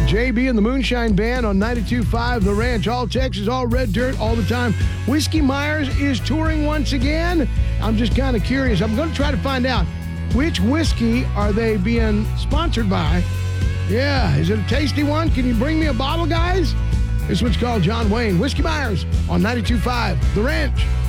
JB and the Moonshine Band on 92.5 The Ranch. All Texas, all red dirt, all the time. Whiskey Myers is touring once again. I'm just kind of curious. I'm going to try to find out which whiskey are they being sponsored by. Yeah, is it a tasty one? Can you bring me a bottle, guys? This one's called John Wayne. Whiskey Myers on 92.5 The Ranch.